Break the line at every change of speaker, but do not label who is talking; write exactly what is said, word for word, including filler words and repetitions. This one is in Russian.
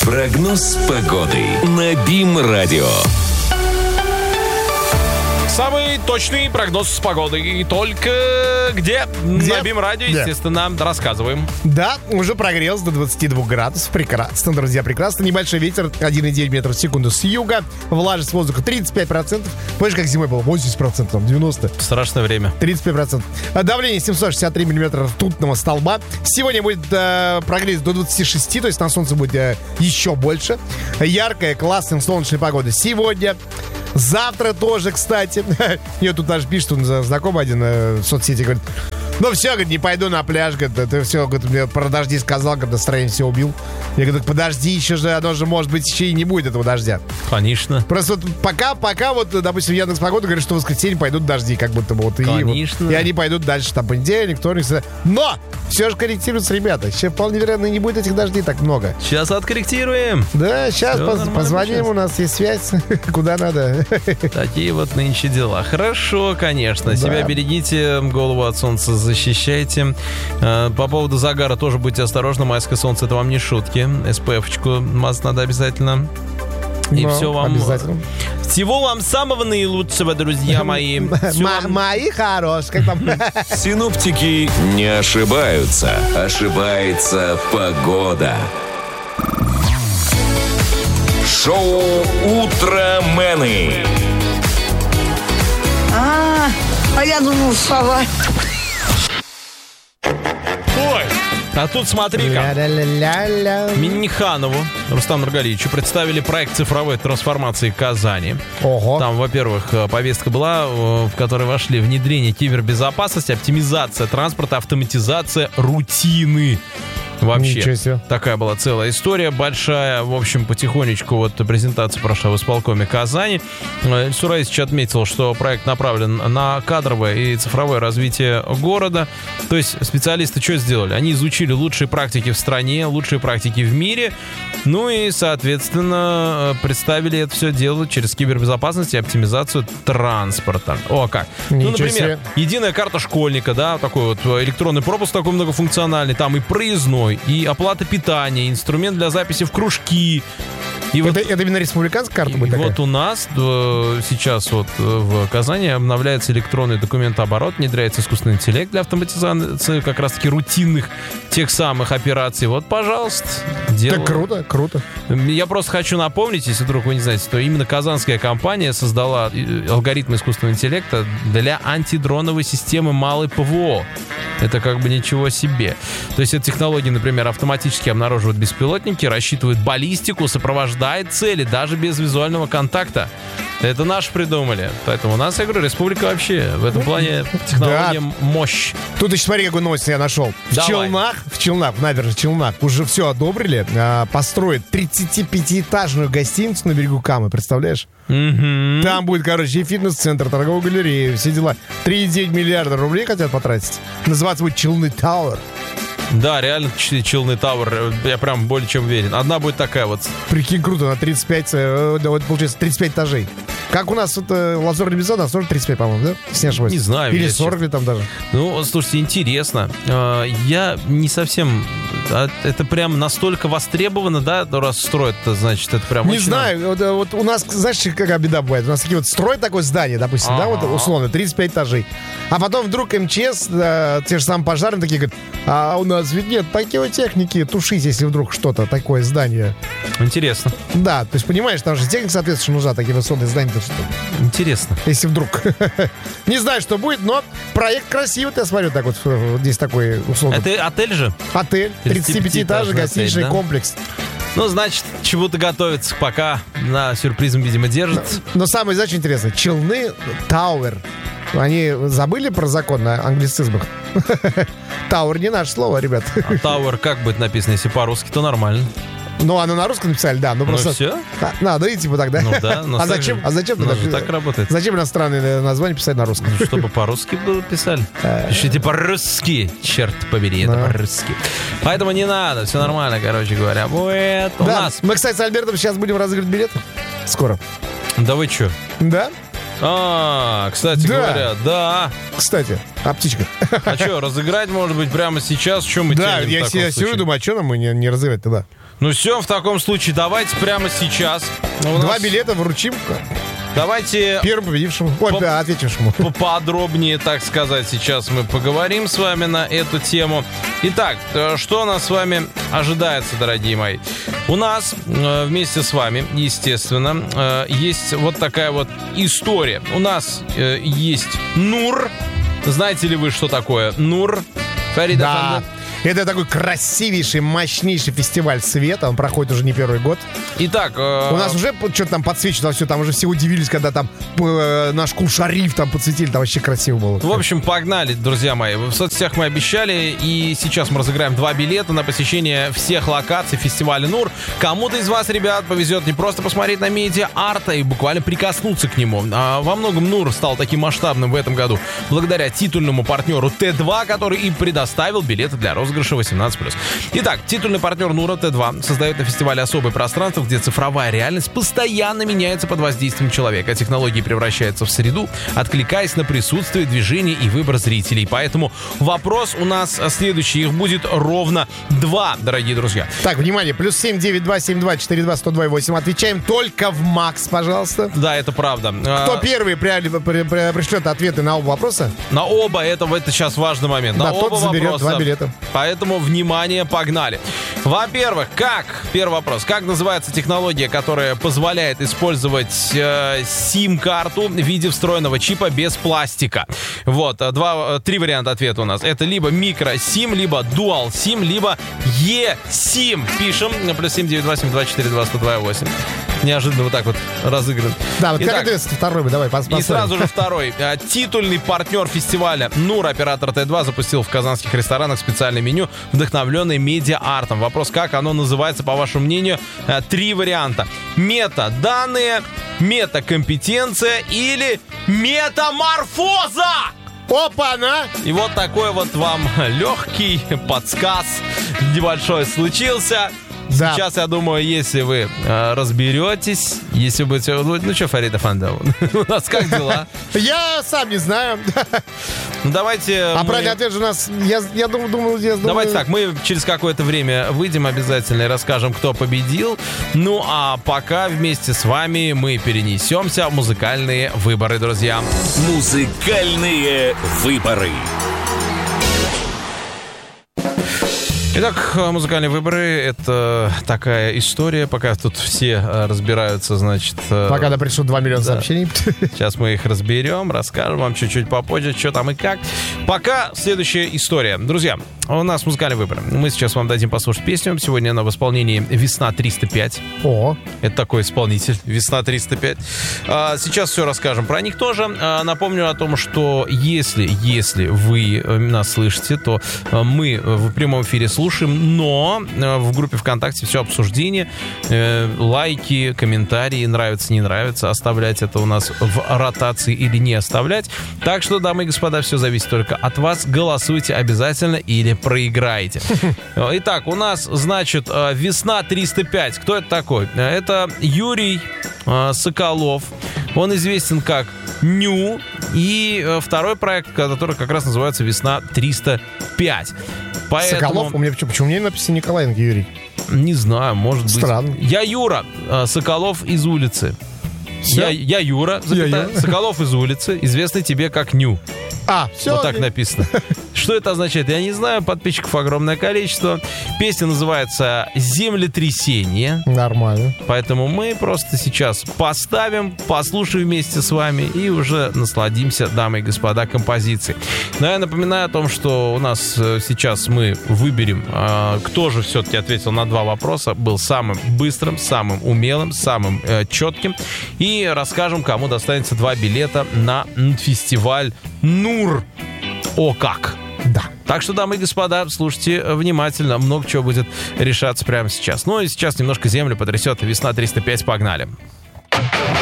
Прогноз погоды на БИМ-радио.
Самый точный прогноз погоды. И только где? где? На БИМ-радио, естественно, да. Рассказываем.
Да, уже прогрелся до двадцати двух градусов. Прекрасно, друзья, прекрасно. Небольшой ветер, один и девять метров в секунду с юга. Влажность воздуха тридцать пять процентов. Помнишь, как зимой было? восемьдесят процентов, там, девяносто процентов.
Страшное время.
тридцать пять процентов. Давление семьсот шестьдесят три миллиметра ртутного столба. Сегодня будет э, прогреться до двадцати шести, то есть на солнце будет э, еще больше. Яркая, классная солнечная погода сегодня. Завтра тоже, кстати. Мне тут даже пишет, он знакомый один э, в соцсети, говорит: ну все, говорит, не пойду на пляж, говорит, ты все, говорит, мне про дожди сказал, говорит, настроение все убил. Я говорю: подожди, еще же, оно же, может быть, еще и не будет этого дождя.
Конечно.
Просто вот пока, пока вот, допустим, Яндекс.Погода говорит, что в воскресенье пойдут дожди, как будто бы вот.
Конечно.
И, вот, и они пойдут дальше, там, понедельник, вторник, среда. Но! Все же корректируется, ребята. Сейчас вполне вероятно не будет этих дождей так много.
Сейчас откорректируем.
Да, сейчас поз- позвоним, сейчас. У нас есть связь, куда надо.
Такие вот нынче дела. Хорошо, конечно. Да. Себя берегите, голову от солнца защищайте. По поводу загара тоже будьте осторожны. Майское солнце — это вам не шутки. эс пэ эф-очку мазать надо обязательно. И Но, все вам... Всего вам самого наилучшего, друзья мои.
М- мои хорошие.
Синоптики не ошибаются. Ошибается погода. Шоу «Утромены».
А, а я думал, сова.
Ой! А тут смотри-ка. Минниханову Рустаму Нургалиевичу представили проект цифровой трансформации Казани.
Ого.
Там, во-первых, повестка была, в которой вошли внедрение кибербезопасности, оптимизация транспорта, автоматизация рутины. Вообще, такая была целая история большая. В общем, потихонечку вот презентация прошла в исполкоме Казани. Эльсур Раисович отметил, что проект направлен на кадровое и цифровое развитие города. То есть специалисты что сделали? Они изучили лучшие практики в стране, лучшие практики в мире. Ну и, соответственно, представили это все дело через кибербезопасность и оптимизацию транспорта. О, как!
Ничего
ну, например,
себе.
Единая карта школьника, да, такой вот электронный пропуск такой многофункциональный, там и проездной, и оплата питания, инструмент для записи в кружки. И
это,
вот,
это именно республиканская карта
и
будет такая?
Вот у нас э, сейчас вот в Казани обновляется электронный документооборот, внедряется искусственный интеллект для автоматизации как раз-таки рутинных тех самых операций. Вот, пожалуйста, дело.
Так круто, круто.
Я просто хочу напомнить, если вдруг вы не знаете, то именно казанская компания создала алгоритм искусственного интеллекта для антидроновой системы малой ПВО. Это как бы ничего себе. То есть эта технология, например, автоматически обнаруживает беспилотники, рассчитывает баллистику, сопровождает цели даже без визуального контакта. Это наши придумали. Поэтому у нас, я говорю, республика вообще в этом плане технология да. мощь.
Тут еще смотри, какую новость я нашел. В
Давай.
Челнах, в Челнах, в набережной Челнах уже все одобрили. А, построят тридцатипятиэтажную гостиницу на берегу Камы, представляешь?
Mm-hmm.
Там будет, короче, и фитнес-центр, торговая галерея, все дела. три и девять миллиарда рублей хотят потратить. Называться будет Челны Тауэр.
Да, реально Челны Тауэр, я прям более чем уверен. Одна будет такая вот.
Прикинь, круто, на тридцать пять, вот, получается, тридцать пять этажей. Как у нас вот э, Лазурный Бизон, у нас тоже тридцать пять, по-моему, да? Если не ошибаюсь.
Не знаю.
Или сорок ли там даже.
Ну, слушайте, интересно. Я не совсем... Это прям настолько востребовано, да, раз строят, значит, это прям...
Не знаю, вот, вот у нас, знаешь, какая беда бывает? У нас такие вот строят такое здание, допустим,
А-а-а.
да, вот условно, тридцать пять этажей. А потом вдруг эм че эс, да, те же самые пожарные такие говорят: а у нас ведь нет такой техники тушить, если вдруг что-то, такое здание.
Интересно.
Да, то есть, понимаешь, там же техника, соответственно, нужна, такие высотные здания.
Интересно.
Если вдруг. Не знаю, что будет, но проект красивый, я смотрю, так вот, здесь такой условно.
Это отель же?
Отель, тридцатипятиэтажный гостиничный
отель, да?
комплекс.
Ну, значит, чего-то готовится, пока на сюрпризом, видимо, держится.
Но, но самое, знаешь, интересное, Челны Тауэр. Они забыли про закон на англицизмах? Тауэр не наше слово, ребят.
А Тауэр как будет написано? Если по-русски, то нормально.
Ну, оно на русском написали, да. Ну, просто...
все?
А, надо, и типа так, да?
Ну, да.
А зачем,
же,
а зачем,
ну, же так работает.
Зачем иностранные названия писать на русском?
Ну, чтобы по-русски было писали. Пишите по-русски. Черт побери, это по-русски. Поэтому не надо, все нормально, короче говоря. Вот у нас.
Мы, кстати, с Альбертом сейчас будем разыгрывать билеты. Скоро.
Да вы что?
Да.
А, кстати
Да.
говоря, да.
Кстати, о птичках.
А что, разыграть, может быть, прямо сейчас? Что мы
Да,
тянем в
я
таком
се-
случае?
сижу и думаю, а что нам мы не, не разыграть тогда?
Ну все, в таком случае давайте прямо сейчас. У нас-
Два билета вручим
Давайте
первому победившему, ой,
Поп-
ответившему.
поподробнее, так сказать, сейчас мы поговорим с вами на эту тему. Итак, э, что нас с вами ожидается, дорогие мои? У нас э, вместе с вами, естественно, э, есть вот такая вот история. У нас э, есть Нур. Знаете ли вы, что такое Нур? Фарид
Да.
Афенди?
Это такой красивейший, мощнейший фестиваль света. Он проходит уже не первый год.
Итак, э,
У нас уже что-то там подсвечено все. Там уже все удивились, когда там э, наш Кул-Шариф там подсветили. Там вообще красиво было.
в общем, погнали, друзья мои. В соцсетях мы обещали, и сейчас мы разыграем два билета на посещение всех локаций фестиваля Нур. Кому-то из вас, ребят, повезет не просто посмотреть на медиа-арта и буквально прикоснуться к нему. А во многом Нур стал таким масштабным в этом году благодаря титульному партнеру Т два, который и предоставил билеты для розыгрыша восемнадцать плюс. Итак, титульный партнер Нура Т два создает на фестивале особое пространство, где цифровая реальность постоянно меняется под воздействием человека. Технологии превращаются в среду, откликаясь на присутствие, движение и выбор зрителей. Поэтому вопрос у нас следующий. Их будет ровно два, дорогие друзья.
Так, внимание, плюс семь девять два семь два четыре два сто два восемь. Отвечаем только в Макс, пожалуйста.
Да, это правда.
Кто
А,
первый при- при- при- пришлет ответы на оба вопроса,
На оба, это, это сейчас важный момент. На
да,
оба
тот заберет
вопроса.
два билета.
Поэтому, внимание, погнали. Во-первых, как, первый вопрос, как называется технология, которая позволяет использовать э, сим-карту в виде встроенного чипа без пластика? Вот, э, два, э, три варианта ответа у нас. Это либо микро-сим, либо дуал-сим, либо е-сим. Пишем, плюс семь девять два семь два четыре два сто два восемь. Неожиданно вот так вот разыгран.
Да, вот
Итак,
как ответственно второй, давай, пос-
и
посмотрим.
сразу же второй. А, Титульный партнер фестиваля Нур, оператор Т два, запустил в казанских ресторанах специальное меню, вдохновленное медиа-артом. Вопрос, как оно называется, по вашему мнению? А, Три варианта. Метаданные, метакомпетенция или метаморфоза.
Опа-на!
И вот такой вот вам легкий подсказ небольшой случился.
Да.
Сейчас, я думаю, если вы э, разберетесь, если будете... Ну, ну что, Фарид Афенди, у нас как дела?
Я сам не знаю.
Ну, давайте...
А
мы-
правильный ответ же у нас, я, я думаю, думаю, я думаю...
Давайте так, мы через какое-то время выйдем обязательно и расскажем, кто победил. Ну, а пока вместе с вами мы перенесемся в музыкальные выборы, друзья.
Музыкальные выборы.
Итак, музыкальные выборы — это такая история, пока тут все э, разбираются, значит... э,
Пока да пришло два миллиона
Да.
сообщений.
Сейчас мы их разберем, расскажем вам чуть-чуть попозже, что там и как. Пока следующая история. Друзья, у нас музыкальный выбор. Мы сейчас вам дадим послушать песню. Сегодня она в исполнении «Весна триста пять».
О,
Это такой исполнитель, «Весна триста пять». А, сейчас все расскажем про них тоже. А, напомню о том, что если, если вы э, нас слышите, то э, мы в прямом эфире слушаем, но э, в группе ВКонтакте все обсуждение, э, лайки, комментарии, нравится, не нравится, оставлять это у нас в ротации или не оставлять. Так что, дамы и господа, все зависит только от вас. Голосуйте обязательно или проиграете. Итак, у нас, значит, э, «Весна триста пять». Кто это такой? Это Юрий э, Соколов. Он известен как Ню. И э, второй проект, который как раз называется «Весна триста пять». Поэтому,
Соколов, у меня почему, почему мне написано Николаенко Юрий?
не знаю, может быть.
Странно.
Я Юра э, Соколов из улицы.
Всё?
Я, я Юра, запятая,
Юра.
Соколов из улицы, известный тебе как Ню.
А, все.
Вот так написано. Что это означает, я не знаю. Подписчиков огромное количество. Песня называется «Землетрясение».
Нормально.
Поэтому мы просто сейчас поставим, послушаем вместе с вами и уже насладимся, дамы и господа, композицией. Но я напоминаю о том, что у нас э, сейчас мы выберем, э, кто же все-таки ответил на два вопроса, был самым быстрым, самым умелым, самым э, четким. И расскажем, кому достанется два билета на м, фестиваль Нур. О как!
Да.
Так что, дамы и господа, слушайте внимательно. Много чего будет решаться прямо сейчас. Ну и сейчас немножко землю потрясет «Весна триста пять». Погнали.